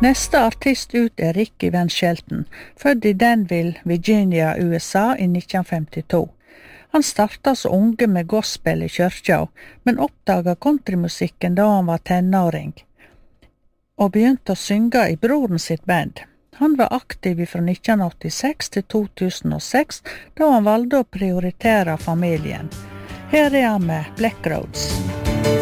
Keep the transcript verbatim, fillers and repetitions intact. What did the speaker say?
Neste artist ut er Ricky Van Shelton, født i Danville, Virginia, U S A i nitten femtito. Han starta så unge med gospel i kyrkja, men oppdaga countrymusikken da han var tenåring, og begynte å synge i broren sitt band. Han var aktiv fra nitten åttiseks til to tusen og seks, da han valgte å prioritere familien. Her er han med Black Roads.